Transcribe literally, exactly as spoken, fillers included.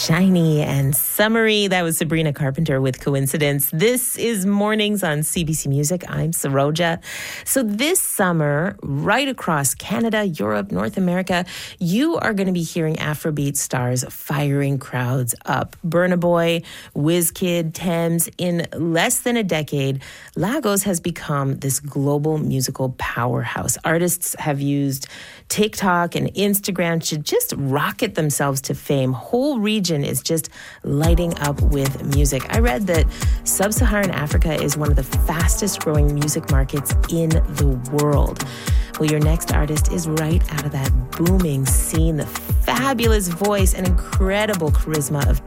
Shiny and summery. That was Sabrina Carpenter with Coincidence. This is Mornings on C B C Music. I'm Saroja. So this summer, right across Canada, Europe, North America, you are going to be hearing Afrobeat stars firing crowds up. Burna Boy, Wizkid, Tems. In less than a decade, Lagos has become this global musical powerhouse. Artists have used TikTok and Instagram to just rocket themselves to fame. Whole region is just lighting up with music. I read that sub-Saharan Africa is one of the fastest growing music markets in the world. Well, your next artist is right out of that booming scene, the fabulous voice and incredible charisma of